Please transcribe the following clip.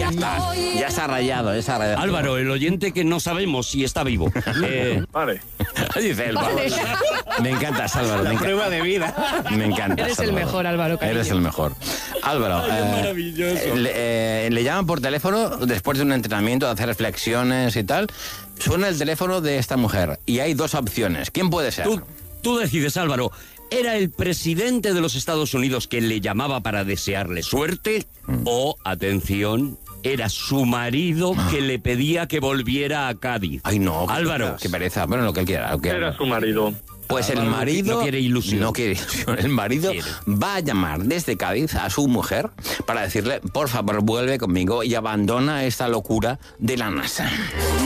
ya está. Ya se ha rayado, ya se ha rayado. Álvaro, el oyente que no sabemos si está vivo. Vale. Dice el Vale. Me encantas, Álvaro. Me Prueba de vida. Me encanta. Eres el mejor, Álvaro, cariño. Eres el mejor. Álvaro, maravilloso. le llaman por teléfono después de un entrenamiento, de hacer flexiones y tal. Suena el teléfono de esta mujer y hay dos opciones. ¿Quién puede ser? Tú decides, Álvaro. ¿Era el presidente de los Estados Unidos que le llamaba para desearle suerte? O, atención, era su marido que le pedía que volviera a Cádiz. Ay, no. Álvaro. Qué pereza. Bueno, lo que él quiera. Lo que Era su marido. Pues el Álvaro marido... no quiere ilusión. No quiere ilusión. El marido va a llamar desde Cádiz a su mujer para decirle, por favor, vuelve conmigo y abandona esta locura de la NASA.